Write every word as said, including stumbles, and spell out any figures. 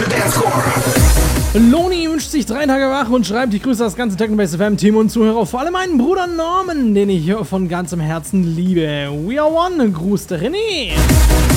Loni wünscht sich drei Tage wach und schreibt, ich grüße das ganze Techno-Base F M-Team und Zuhörer, vor allem meinen Bruder Norman, den ich von ganzem Herzen liebe. We are one, grüßt René.